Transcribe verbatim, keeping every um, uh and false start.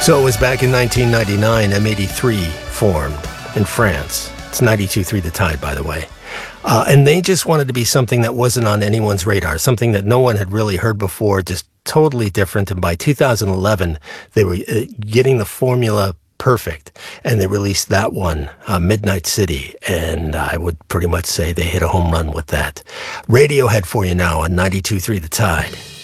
So it was back in nineteen ninety-nine, M eighty-three formed in France. It's ninety-two point three The Tide, by the way. Uh, and they just wanted to be something that wasn't on anyone's radar, something that no one had really heard before, just totally different. And by two thousand eleven, they were uh, getting the formula perfect, and they released that one, uh, Midnight City, and I would pretty much say they hit a home run with that. Radiohead for you now on ninety-two point three The Tide.